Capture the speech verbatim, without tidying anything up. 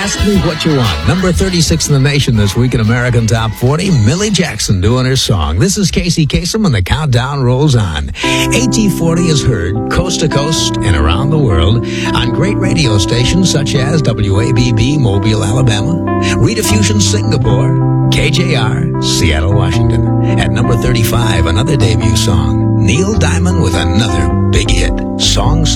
Ask Me What You Want. Number thirty-six in the nation this week in American Top forty. Millie Jackson doing her song. This is Casey Kasem and the countdown rolls on. A T forty is heard coast to coast and around the world on great radio stations such as W A B B, Mobile, Alabama, Rediffusion, Singapore, K J R, Seattle, Washington. At number thirty-five, another debut song. Neil Diamond with another big hit. Song